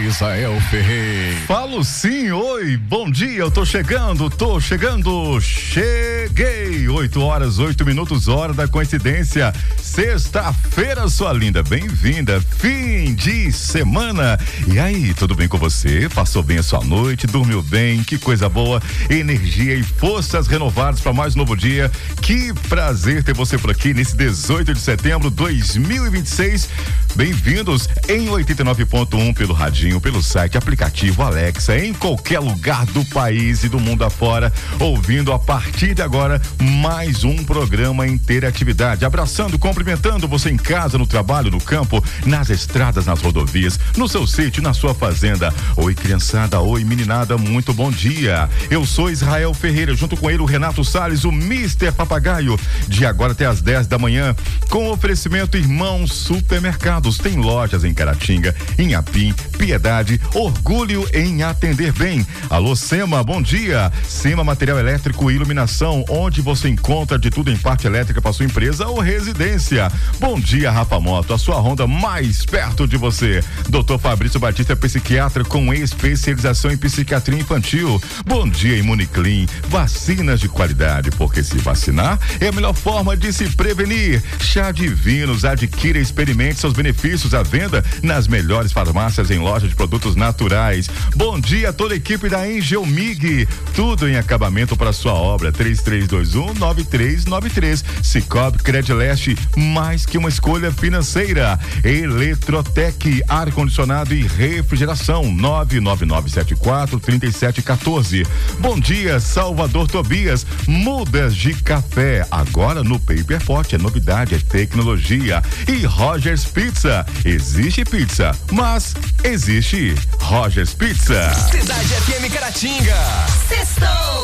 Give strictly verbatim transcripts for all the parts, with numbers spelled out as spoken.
Israel Ferreira. Falo sim, oi, bom dia, eu tô chegando, tô chegando, cheguei. oito horas, oito minutos, hora da coincidência. Sexta-feira, sua linda, bem-vinda, fim de semana. E aí, tudo bem com você? Passou bem a sua noite, dormiu bem, que coisa boa, energia e forças renovadas para mais um novo dia. Que prazer ter você por aqui nesse dezoito de setembro de dois mil e vinte e seis. Bem-vindos em oitenta e nove ponto um pelo radinho, pelo site, aplicativo Alexa, em qualquer lugar do país e do mundo afora, ouvindo a partir de agora mais um programa Interatividade, abraçando, cumprimentando você em casa, no trabalho, no campo, nas estradas, nas rodovias, no seu sítio, na sua fazenda. Oi, criançada, oi, meninada, muito bom dia. Eu sou Israel Ferreira, junto com ele o Renato Salles, o mister Papagaio, de agora até às dez da manhã, com oferecimento Irmãos Supermercados. Tem lojas em Caratinga, em Apim, Piedade, orgulho em atender bem. Alô, Sema, bom dia. Sema Material Elétrico e Iluminação, onde você encontra de tudo em parte elétrica para sua empresa ou residência. Bom dia, Rafa Moto, a sua Honda mais perto de você. doutor Fabrício Batista, psiquiatra com especialização em psiquiatria infantil. Bom dia, Imuniclean, vacinas de qualidade, porque se vacinar é a melhor forma de se prevenir. Chá Divinos, adquira e experimente seus benefícios à venda nas melhores farmácias em loja de produtos naturais. Bom dia a toda a equipe da Angel Mig, tudo em acabamento para sua obra. Três três dois um, nove três nove três. Cicobi Credileste, mais que uma escolha financeira. Eletrotec, ar condicionado e refrigeração. Nove nove nove sete quatro, três sete um quatro. Bom dia, Salvador Tobias, mudas de café, agora no Paper Pot, é novidade, é tecnologia. E Rogers Pizza, existe pizza, mas existe Rogers Pizza. Cidade F M Caratinga. Sextou.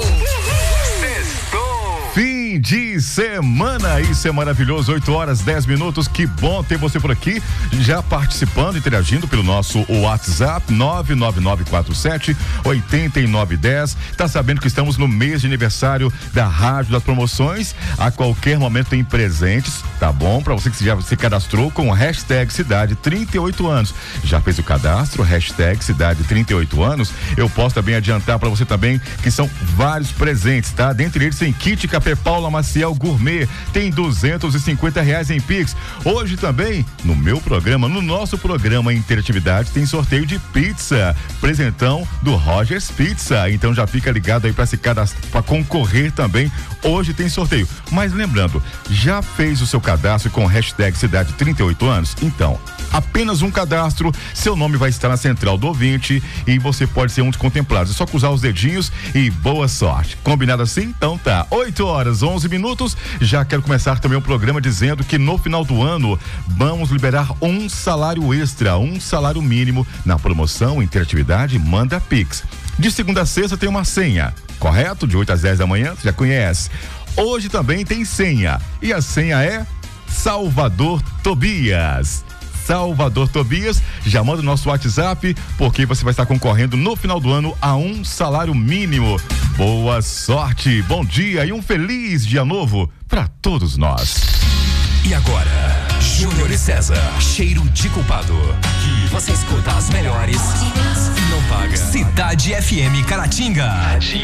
Sextou. Fim de semana, isso é maravilhoso, oito horas, dez minutos, que bom ter você por aqui, já participando, interagindo pelo nosso WhatsApp, nove nove nove quatro sete, oito nove um zero. Tá sabendo que estamos no mês de aniversário da Rádio das Promoções, a qualquer momento tem presentes, tá bom? Pra você que já se cadastrou com o hashtag Cidade trinta e oito anos, já fez o cadastro, hashtag Cidade trinta e oito anos, eu posso também adiantar pra você também que são vários presentes, tá? Dentre eles tem kit Café Paula Maciel Gourmet, tem duzentos e cinquenta reais em Pix. Hoje também, no meu programa, no nosso programa Interatividade, tem sorteio de pizza, presentão do Rogers Pizza, então já fica ligado aí para se cadastrar, para concorrer também. Hoje tem sorteio, mas lembrando, já fez o seu cadastro com o hashtag Cidade trinta e oito anos? Então, apenas um cadastro, seu nome vai estar na central do ouvinte e você pode ser um dos contemplados. É só cruzar os dedinhos e boa sorte. Combinado assim? Então tá. oito horas, onze minutos. Já quero começar também o programa dizendo que no final do ano vamos liberar um salário extra, um salário mínimo na promoção Interatividade Manda Pix. De segunda a sexta tem uma senha, correto? De oito às dez da manhã, você já conhece. Hoje também tem senha e a senha é Salvador Tobias. Salvador Tobias, já manda o nosso WhatsApp, porque você vai estar concorrendo no final do ano a um salário mínimo. Boa sorte, bom dia e um feliz dia novo para todos nós. E agora, Júnior e César, cheiro de culpado. Aqui você escuta as melhores e não paga. Cidade F M Caratinga.